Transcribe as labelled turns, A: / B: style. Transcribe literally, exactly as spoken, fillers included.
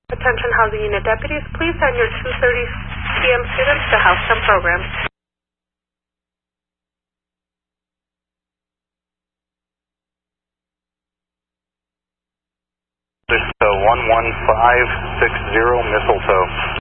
A: Attention housing unit deputies, please send your two thirty p m students to House ten programs.
B: This is uh, one one five six zero Mistletoe.